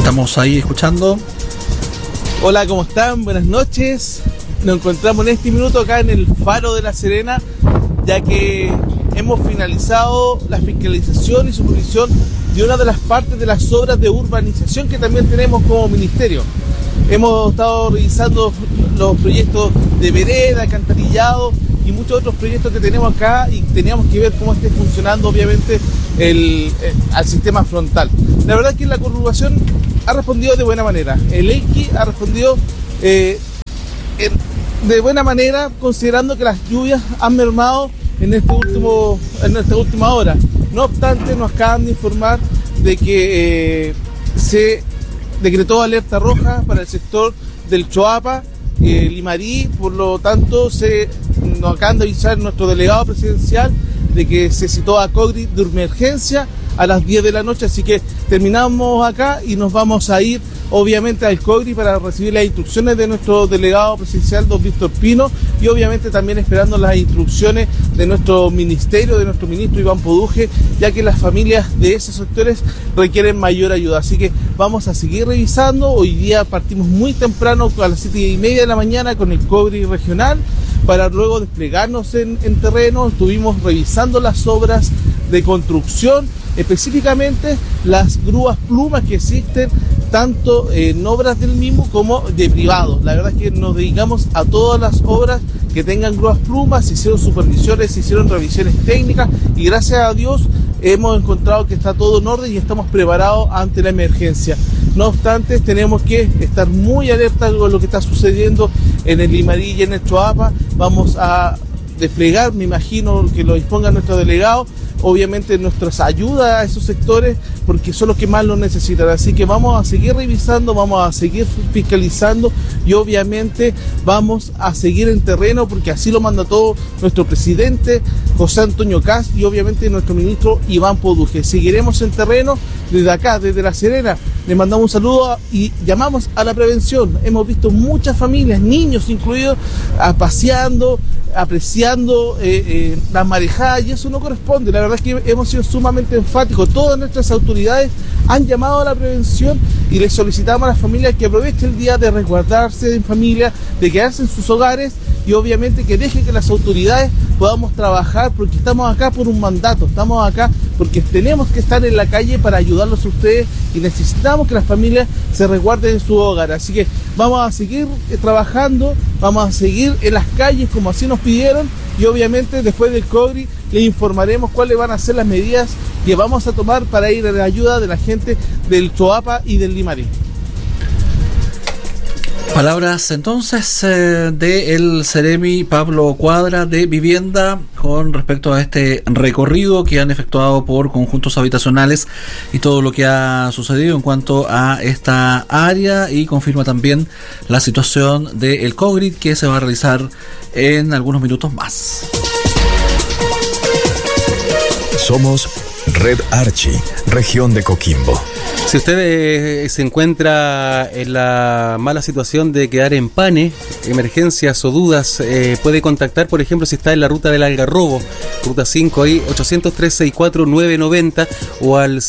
estamos ahí escuchando. Hola, ¿cómo están? Buenas noches. Nos encontramos en este minuto acá en el Faro de La Serena, ya que hemos finalizado la fiscalización y supervisión de una de las partes de las obras de urbanización que también tenemos como ministerio. Hemos estado revisando los proyectos de vereda, alcantarillado y muchos otros proyectos que tenemos acá, y teníamos que ver cómo esté funcionando obviamente al sistema frontal. La verdad es que la conurbación ha respondido de buena manera. El EIQI ha respondido de buena manera, considerando que las lluvias han mermado en esta última hora. No obstante, nos acaban de informar de que se decretó alerta roja para el sector del Choapa, Limarí. Por lo tanto, nos acaban de avisar nuestro delegado presidencial de que se citó a COGRI de emergencia a las 10 de la noche, así que terminamos acá y nos vamos a ir obviamente al COGRI para recibir las instrucciones de nuestro delegado presidencial, don Víctor Pino, y obviamente también esperando las instrucciones de nuestro ministerio, de nuestro ministro Iván Poduje, ya que las familias de esos sectores requieren mayor ayuda. Así que vamos a seguir revisando. Hoy día partimos muy temprano, a las 7:30 de la mañana, con el COGRI regional, para luego desplegarnos en terreno. Estuvimos revisando las obras de construcción, específicamente las grúas plumas que existen tanto en obras del mismo como de privados. La verdad es que nos dedicamos a todas las obras que tengan grúas plumas, se hicieron supervisiones, se hicieron revisiones técnicas y gracias a Dios hemos encontrado que está todo en orden y estamos preparados ante la emergencia. No obstante, tenemos que estar muy alerta con lo que está sucediendo en el Limarí y en el Choapa. Vamos a desplegar, me imagino que lo disponga nuestro delegado, obviamente nuestras ayudas a esos sectores, porque son los que más lo necesitan. Así que vamos a seguir revisando, vamos a seguir fiscalizando y obviamente vamos a seguir en terreno, porque así lo manda todo nuestro presidente José Antonio Kast y obviamente nuestro ministro Iván Poduje. Seguiremos en terreno desde acá, desde La Serena. Les mandamos un saludo y llamamos a la prevención. Hemos visto muchas familias, niños incluidos, paseando, apreciando las marejadas, y eso no corresponde. La verdad es que hemos sido sumamente enfáticos. Todas nuestras autoridades han llamado a la prevención y les solicitamos a las familias que aprovechen el día de resguardarse en familia, de quedarse en sus hogares y obviamente que dejen que las autoridades podamos trabajar, porque estamos acá por un mandato, estamos acá porque tenemos que estar en la calle para ayudarlos a ustedes y necesitamos que las familias se resguarden en su hogar. Así que vamos a seguir trabajando, vamos a seguir en las calles como así nos pidieron y obviamente después del COGRI les informaremos cuáles van a ser las medidas que vamos a tomar para ir a la ayuda de la gente del Choapa y del Limarí. Palabras entonces del Seremi Pablo Cuadra de Vivienda con respecto a este recorrido que han efectuado por conjuntos habitacionales y todo lo que ha sucedido en cuanto a esta área, y confirma también la situación del COGRI que se va a realizar en algunos minutos más. Somos Red Archi, región de Coquimbo. Si usted se encuentra en la mala situación de quedar en pane, emergencias o dudas, puede contactar, por ejemplo, si está en la ruta del Algarrobo, ruta 5, ahí 800-364-990 o al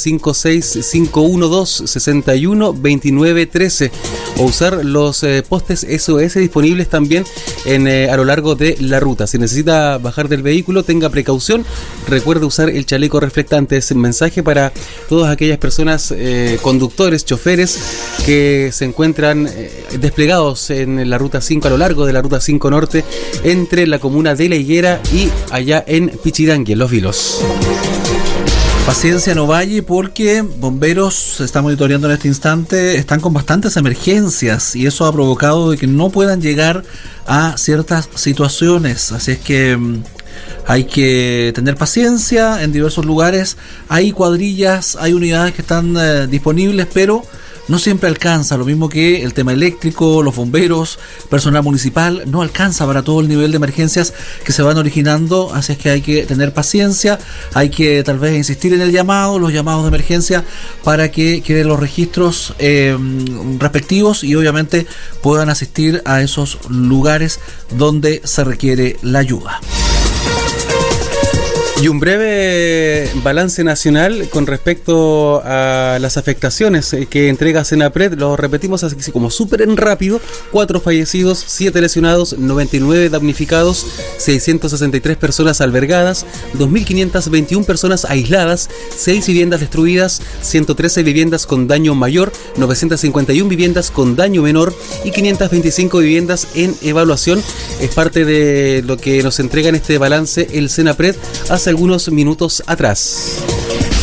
56512-612913, o usar los postes SOS disponibles también a lo largo de la ruta. Si necesita bajar del vehículo, tenga precaución, recuerde usar el chaleco reflectante. Es un mensaje para todas aquellas personas, conductores, choferes que se encuentran desplegados en la ruta 5, a lo largo de la ruta 5 norte, entre la comuna de La Higuera y allá en Pichidangui, en Los Vilos. Paciencia en Ovalle, porque bomberos se están monitoreando en este instante, están con bastantes emergencias y eso ha provocado de que no puedan llegar a ciertas situaciones. Así es que hay que tener paciencia en diversos lugares. Hay cuadrillas, hay unidades que están disponibles, pero no siempre alcanza. Lo mismo que el tema eléctrico, los bomberos, personal municipal, no alcanza para todo el nivel de emergencias que se van originando. Así es que hay que tener paciencia, hay que tal vez insistir en los llamados de emergencia para que queden los registros respectivos y obviamente puedan asistir a esos lugares donde se requiere la ayuda. Y un breve balance nacional con respecto a las afectaciones que entrega Senapred. Lo repetimos así como súper en rápido: 4 fallecidos, 7 lesionados, 99 damnificados, 663 personas albergadas, 2.521 personas aisladas, 6 viviendas destruidas, 113 viviendas con daño mayor, 951 viviendas con daño menor y 525 viviendas en evaluación. Es parte de lo que nos entrega en este balance el Senapred hace algunos minutos atrás.